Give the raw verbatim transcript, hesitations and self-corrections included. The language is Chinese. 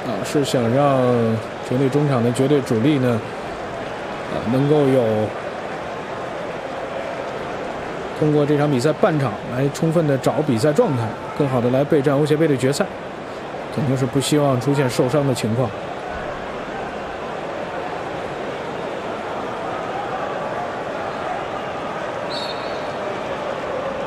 啊，是想让球队中场的绝对主力呢，啊，能够有通过这场比赛半场来充分的找比赛状态，更好的来备战欧协杯的决赛，肯定是不希望出现受伤的情况。